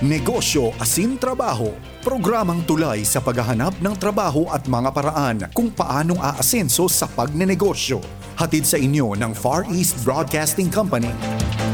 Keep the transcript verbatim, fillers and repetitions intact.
Negosyo Asin Trabaho, programang tulay sa paghahanap ng trabaho at mga paraan kung paanong aasenso sa pagnenegosyo. Hatid sa inyo ng Far East Broadcasting Company.